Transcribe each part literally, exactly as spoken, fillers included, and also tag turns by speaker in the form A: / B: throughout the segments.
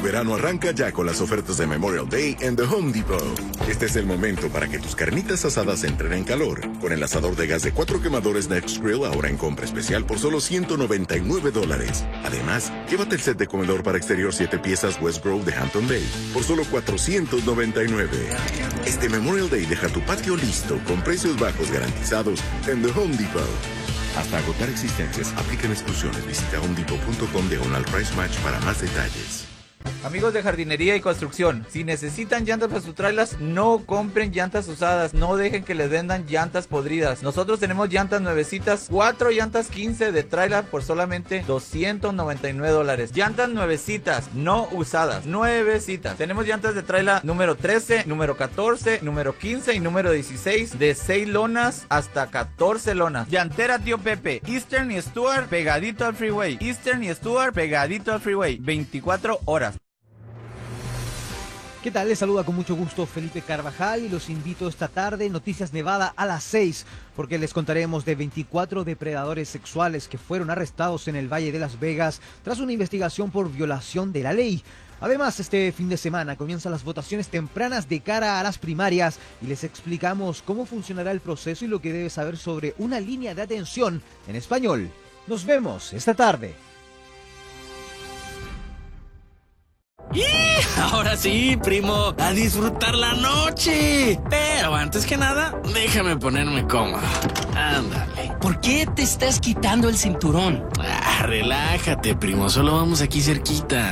A: verano arranca ya con las ofertas de Memorial Day en The Home Depot. Este es el momento para que tus carnitas asadas entren en calor. Con el asador de gas de cuatro quemadores Next Grill ahora en compra especial por solo ciento noventa y nueve dólares. Además, llévate el set de comedor para exterior siete piezas West Grove de Hampton Bay por solo cuatrocientos noventa y nueve. Este Memorial Day deja tu patio listo con precios bajos garantizados en The Home Depot. Hasta agotar existencias, aplican exclusiones. Visita home depot punto com diagonal price match para más detalles.
B: Amigos de jardinería y construcción, si necesitan llantas para sus trailers, no compren llantas usadas, no dejen que les vendan llantas podridas. Nosotros tenemos llantas nuevecitas, cuatro llantas quince de trailer por solamente doscientos noventa y nueve dólares. Llantas nuevecitas, no usadas, nuevecitas. Tenemos llantas de trailer número trece, número catorce, número quince y número dieciséis, de seis lonas hasta catorce lonas. Llantera Tío Pepe, Eastern y Stuart pegadito al freeway. Eastern y Stuart pegadito al freeway, veinticuatro horas.
C: ¿Qué tal? Les saluda con mucho gusto Felipe Carvajal y los invito esta tarde en Noticias Nevada a las seis, porque les contaremos de veinticuatro depredadores sexuales que fueron arrestados en el Valle de Las Vegas tras una investigación por violación de la ley. Además, este fin de semana comienzan las votaciones tempranas de cara a las primarias y les explicamos cómo funcionará el proceso y lo que debes saber sobre una línea de atención en español. Nos vemos esta tarde.
D: ¡Y! Ahora sí, primo, a disfrutar la noche. Pero antes que nada, déjame ponerme cómodo. Ándale.
E: ¿Por qué te estás quitando el cinturón?
D: Ah, relájate, primo, solo vamos aquí cerquita.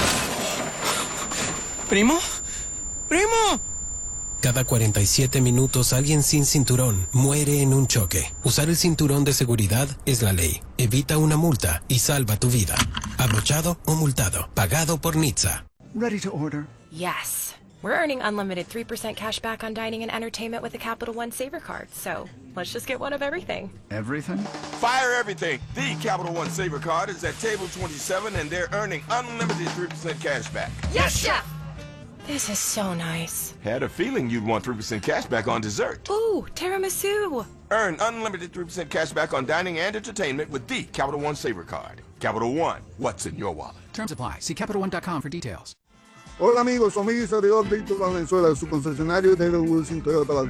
E: ¿Primo? ¡Primo!
F: Cada cuarenta y siete minutos alguien sin cinturón muere en un choque. Usar el cinturón de seguridad es la ley. Evita una multa y salva tu vida. Abrochado o multado. Pagado por N H T S A.
G: Ready to order?
H: Yes. We're earning unlimited three percent cash back on dining and entertainment with the Capital One Saver Card, so let's just get one of everything.
G: Everything?
I: Fire everything! The Capital One Saver Card is at table twenty-seven and they're earning unlimited three percent cash back.
H: Yes, Chef! This is so nice.
I: Had a feeling you'd want three percent cash back on dessert.
H: Ooh, tiramisu!
I: Earn unlimited three percent cash back on dining and entertainment with the Capital One Saver Card. Capital One, what's in your wallet?
J: Terms apply. See Capital One dot com for details.
K: Hola amigos, su amigo y servidor Víctor Valenzuela, su concesionario de Wilson Toyota.